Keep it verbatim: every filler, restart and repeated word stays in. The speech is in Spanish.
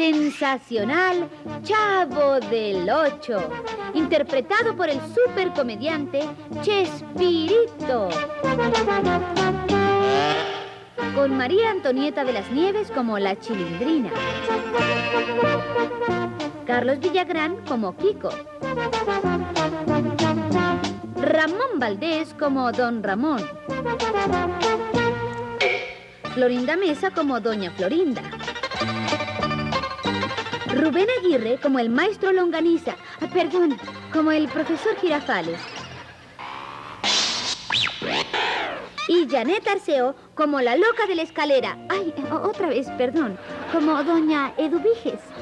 sensacional Chavo del Ocho, interpretado por el supercomediante Chespirito, con María Antonieta de las Nieves como la Chilindrina, Carlos Villagrán como Kiko, Ramón Valdés como Don Ramón, Florinda Mesa como Doña Florinda, Rubén Aguirre como el maestro Longaniza, ah, perdón, como el profesor Girafales, y Janet Arceo como la loca de la escalera. Ay, otra vez, perdón, como Doña Eduviges.